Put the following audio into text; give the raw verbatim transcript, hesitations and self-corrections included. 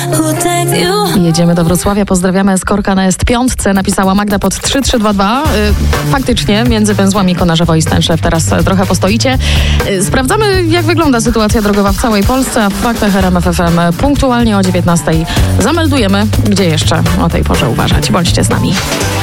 Jedziemy do Wrocławia, pozdrawiamy Eskorka na est pięć, napisała Magda pod trzy trzy dwa dwa. Faktycznie między węzłami Konarzewo i Stęszew teraz trochę postoicie. Sprawdzamy, jak wygląda sytuacja drogowa w całej Polsce, a w faktach R M F F M punktualnie o dziewiętnastej zameldujemy, gdzie jeszcze o tej porze uważać. Bądźcie z nami.